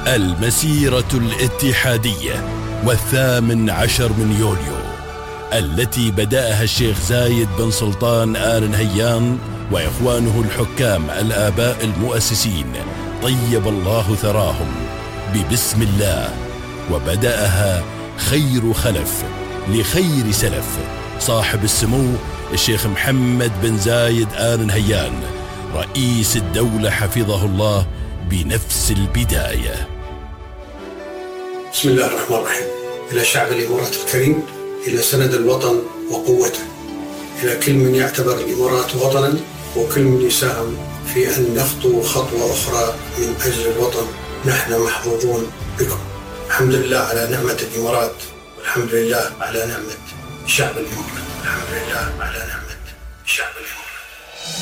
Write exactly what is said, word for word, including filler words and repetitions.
المسيرة الاتحادية والثامن عشر من يوليو، التي بدأها الشيخ زايد بن سلطان آل نهيان وإخوانه الحكام الآباء المؤسسين طيب الله ثراهم ببسم الله، وبدأها خير خلف لخير سلف صاحب السمو الشيخ محمد بن زايد آل نهيان رئيس الدولة حفظه الله بنفس البداية. بسم الله الرحمن الرحيم. إلى شعب الإمارات الكريم، إلى سند الوطن وقوته، إلى كل من يعتبر الإمارات وطنا وكل من يساهم في أن نخطو خطوة أخرى من أجل الوطن، نحن محظوظون بكم. الحمد لله على نعمة الإمارات، والحمد لله على نعمة شعب الإمارات، الحمد لله على نعمة شعب الإمارات.